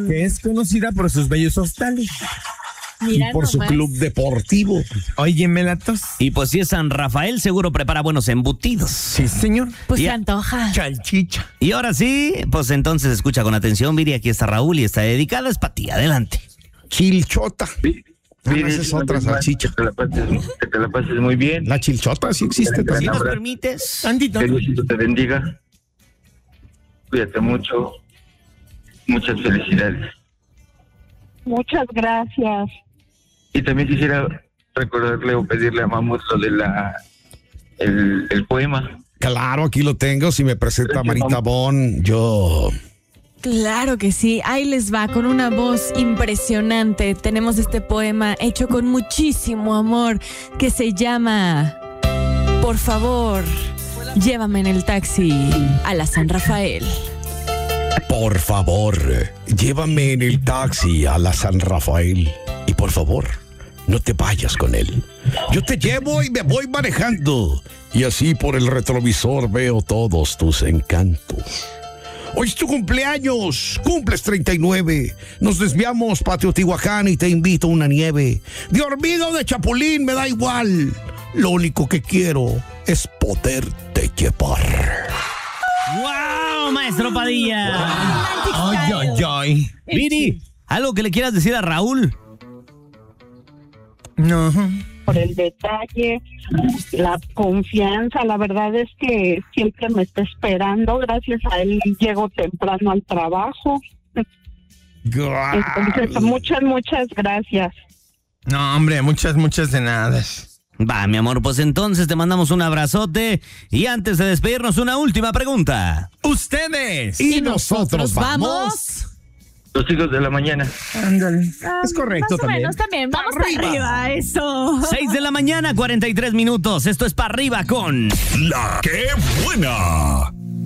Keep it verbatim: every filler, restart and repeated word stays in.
que es conocida por sus bellos hostales. Mira y por nomás. su club deportivo. Óyeme la tos. Y pues si es San Rafael, seguro prepara buenos embutidos. Sí, señor. Pues Y- se antoja. Salchicha. Y ahora sí, pues entonces escucha con atención, Viri, aquí está Raúl y está dedicada, es para ti, adelante. Chilchota. Ah, Viri, no, esa es otra salchicha. Que te la pases, que te la pases muy bien. La chilchota sí existe Si también. nos permites. Tantito. Que Diosito te bendiga. Cuídate mucho. Muchas felicidades. Muchas gracias. Y también quisiera recordarle o pedirle a Mamut lo de la el, el poema. Claro, aquí lo tengo. Si me presenta Marita Bon, yo... Claro que sí, ahí les va con una voz impresionante. Tenemos este poema hecho con muchísimo amor que se llama Por favor, llévame en el taxi a la San Rafael. Por favor, llévame en el taxi a la San Rafael. Y por favor, no te vayas con él. Yo te llevo y me voy manejando. Y así por el retrovisor veo todos tus encantos. Hoy es tu cumpleaños, cumples treinta y nueve. Nos desviamos para Teotihuacán y te invito a una nieve. De hormiga o de chapulín, me da igual. Lo único que quiero es poderte llevar. ¡Wow, maestro Padilla! Ay, ay, ay. Viri, ¿algo que le quieras decir a Raúl? No. Por el detalle, la confianza, la verdad es que siempre me está esperando, gracias a él llego temprano al trabajo. Entonces, muchas, muchas gracias. No, hombre, muchas, muchas de nada. Va, mi amor, pues entonces te mandamos un abrazote. Y antes de despedirnos, una última pregunta. Ustedes. Y nosotros vamos... Los hijos de la mañana. Ándale. Es correcto Más o también. menos también, vamos para arriba, eso. seis de la mañana, cuarenta y tres minutos. Esto es para arriba con... La que buena.